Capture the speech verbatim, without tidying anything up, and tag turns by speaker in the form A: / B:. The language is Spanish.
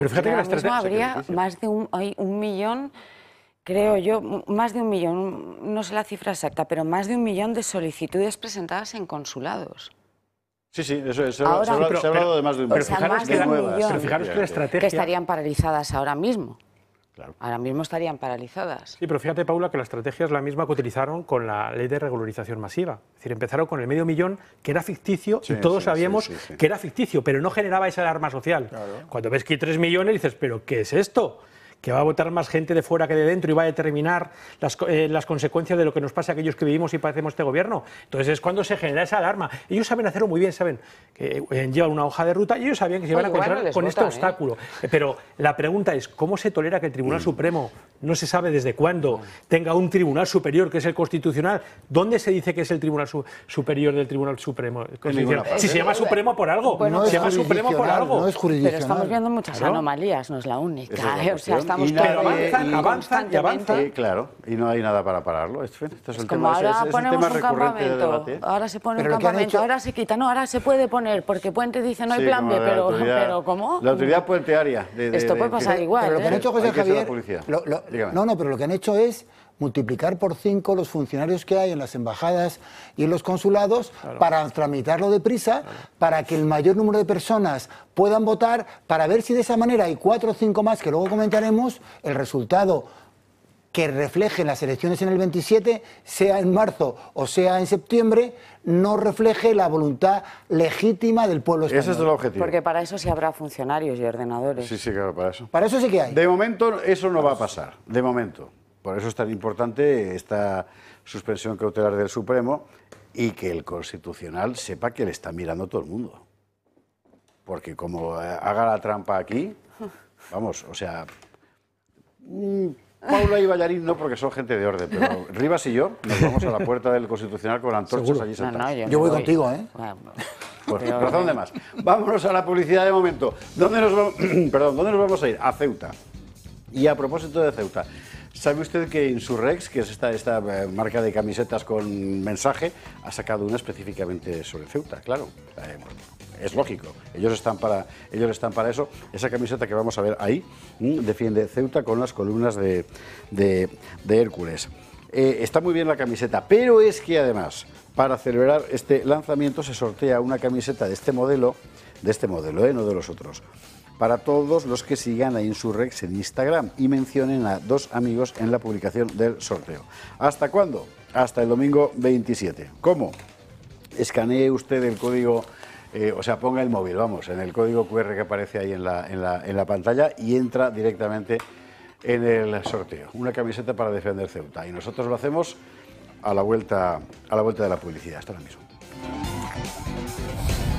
A: Pero fíjate que
B: ahora
A: las
B: mismo
A: estrategias...
B: habría más de un, hay un millón, creo yo, más de un millón, no sé la cifra exacta, pero más de un millón de solicitudes presentadas en consulados.
C: Sí, sí, eso, eso
B: Ahora,
C: se, ha,
B: pero,
C: se ha hablado de más de un
B: millón. O sea, más de un
C: nuevas,
B: millón.
A: Pero fijaros que la estrategia...
B: Que estarían paralizadas ahora mismo.
C: Claro.
B: Ahora mismo estarían paralizadas.
A: Sí, pero fíjate, Paula, que la estrategia es la misma que utilizaron con la ley de regularización masiva. Es decir, empezaron con el medio millón, que era ficticio,
C: sí,
A: y todos
C: sí,
A: sabíamos
C: sí, sí, sí.
A: que era ficticio, pero no generaba esa alarma social.
D: Claro.
A: Cuando ves que hay tres millones, dices, ¿pero qué es esto? Que va a votar más gente de fuera que de dentro y va a determinar las, eh, las consecuencias de lo que nos pasa a aquellos que vivimos y padecemos este gobierno. Entonces es cuando se genera esa alarma. Ellos saben hacerlo muy bien, saben que eh, llevan una hoja de ruta y ellos sabían que se iban
B: Oye,
A: a encontrar
B: bueno,
A: con
B: votan,
A: este
B: ¿eh?
A: obstáculo. Eh, Pero la pregunta es, ¿cómo se tolera que el Tribunal
C: Mm.
A: Supremo, no se sabe desde cuándo, tenga un Tribunal Superior que es el Constitucional? ¿Dónde se dice que es el Tribunal su Superior del Tribunal Supremo?
C: ninguna parte.
A: Si se llama Supremo por algo,
D: No
A: se
D: es
A: llama Supremo por
D: jurisdiccional,
A: algo.
D: no es
B: Pero
D: jurisdiccional.
B: estamos viendo muchas
A: Claro.
B: anomalías, no es la única.
C: Esa es la
B: ¿eh? O sea,
C: cuestión.
B: estamos
C: Y nadie-
B: todo el día
A: avanzan, avanzan y avanzan.
C: Sí, claro, y no hay nada para pararlo. Este, este es el
B: Como
C: tema, ese-
B: ahora
C: ese es el
B: ponemos
C: tema
B: un
C: recurrente de
B: campamento,
C: debate.
B: ahora se pone
D: Pero
B: un
D: lo que han
B: campamento,
D: hecho-
B: ahora se quita, no, ahora se puede poner, porque Puente dice no hay
C: Sí,
B: plan
C: como
B: B,
C: la
B: pero,
C: autoridad-
B: pero ¿cómo?
C: La autoridad puentearia. De, de-
B: Esto puede
C: de-
B: pasar
C: de-
B: igual.
D: Pero lo que han
B: ¿eh?
D: hecho, José
C: Hay que ser la
D: Javier,
C: policía.
D: lo- lo-
C: Dígame.
D: no, no, pero lo que han hecho es multiplicar por cinco los funcionarios que hay en las embajadas y en los consulados para tramitarlo deprisa, para que el mayor número de personas puedan votar, para ver si de esa manera hay cuatro o cinco más que luego comentaremos, el resultado que refleje en las elecciones en el veintisiete, sea en marzo o sea en septiembre, no refleje la voluntad legítima del pueblo español.
C: Ese es el objetivo.
B: Porque para eso sí habrá funcionarios y ordenadores.
C: Sí, sí, claro, para eso.
D: Para eso sí que hay.
C: De momento eso no va a pasar, de momento. Por eso es tan importante esta suspensión cautelar del Supremo y que el Constitucional sepa que le está mirando todo el mundo. Porque como eh, haga la trampa aquí, vamos, o sea... mm, Paula y Ballarín no, porque son gente de orden, pero Rivas y yo nos vamos a la puerta del Constitucional con antorchas
A: Seguro.
C: allí
B: No,
C: sentados.
B: no, yo,
D: Yo
B: me
D: voy contigo, ¿eh?
B: Bueno,
C: Pues
B: pero-
C: razón de más. Vámonos a la publicidad de momento. ¿Dónde nos, vamos, perdón, ¿dónde nos vamos a ir? A Ceuta. Y a propósito de Ceuta, ¿sabe usted que Insurrex, que es esta, esta eh, marca de camisetas con mensaje, ha sacado una específicamente sobre Ceuta? Claro, eh, es lógico. Ellos están, para, ellos están para eso. Esa camiseta que vamos a ver ahí mm, defiende Ceuta con las columnas de, de, de Hércules. Eh, está muy bien la camiseta, pero es que además, para celebrar este lanzamiento, se sortea una camiseta de este modelo, de este modelo, eh, no de los otros, para todos los que sigan a Insurrex en Instagram y mencionen a dos amigos en la publicación del sorteo. ¿Hasta cuándo? Hasta el domingo veintisiete. ¿Cómo? Escanee usted el código, eh, o sea, ponga el móvil, vamos, en el código cu erre que aparece ahí en la, en la, en la pantalla y entra directamente en el sorteo. Una camiseta para defender Ceuta. Y nosotros lo hacemos a la vuelta, a la vuelta de la publicidad. Hasta ahora mismo.